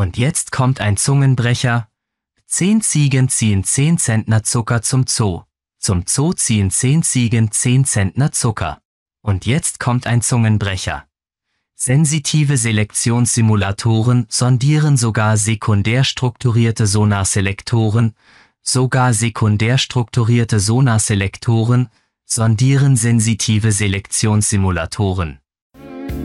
Und jetzt kommt ein Zungenbrecher. 10 Ziegen ziehen 10 Zentner Zucker zum Zoo. Zum Zoo ziehen 10 Ziegen 10 Zentner Zucker. Und jetzt kommt ein Zungenbrecher. Sensitive Selektionssimulatoren sondieren sogar sekundär strukturierte Sonarselektoren. Sogar sekundär strukturierte Sonarselektoren sondieren sensitive Selektionssimulatoren.